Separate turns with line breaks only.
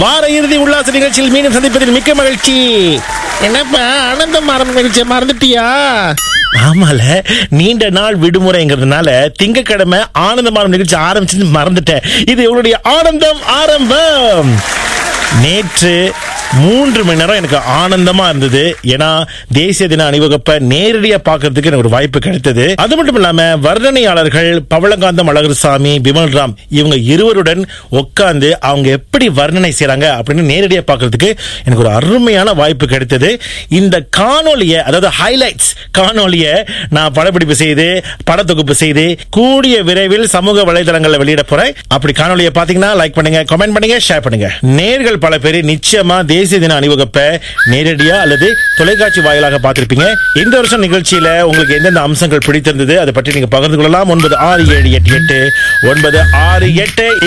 வார இறுதி உல்லாச நிகழ்ச்சியில் மீண்டும் சந்திப்பதில் மிக்க மகிழ்ச்சி. என்னப்பா ஆனந்தம் நிகழ்ச்சியை மறந்துட்டியா? ஆமால, நீண்ட நாள் விடுமுறைங்கிறதுனால திங்கட்கிழமை ஆனந்தமான நிகழ்ச்சி ஆரம்பிச்சு மறந்துட்டேன். இது உங்களுடைய ஆனந்தம் ஆரம்பம். நேற்று 3 மணி நேரம் எனக்கு ஆனந்தமா இருந்தது. ஏன்னா தேசிய தின அணிவகுப்பை நேரடியா பார்க்கறதுக்கு எனக்கு ஒரு வாய்ப்பு கிடைத்தது. அது மட்டும் இல்லாம வர்ணனையாளர்கள் பவளகாந்தம் அழகர்சாமி, விமல்ராம் இவங்க இருவருடன் உட்கார்ந்து அவங்க எப்படி வர்ணனை செய்யறாங்க அப்படின்னு நேரடியா பார்க்கறதுக்கு எனக்கு ஒரு அருமையான வாய்ப்பு கிடைத்தது. இந்த காணொலியை, அதாவது ஹைலைட்ஸ் காணொலியை நான் படப்பிடிப்பு செய்து படத்தொகுப்பு செய்து கூடிய விரைவில் சமூக வலைதளங்களில் வெளியிட போறேன். அப்படி காணொலியை பாத்தீங்கன்னா லைக் பண்ணுங்க, கமெண்ட் பண்ணுங்க, ஷேர் பண்ணுங்க. நேர்கள் பல பேர் நிச்சயமா தேசிய தின அணிவகுப்பை நேரடியா அல்லது தொலைக்காட்சி வாயிலாக பார்த்திருப்பீங்க. இந்த வருஷம் நிகழ்ச்சியில உங்களுக்கு எந்தெந்த அம்சங்கள் பிடித்திருந்தது அதை பற்றி நீங்க பகிர்ந்து கொள்ளலாம். 96788968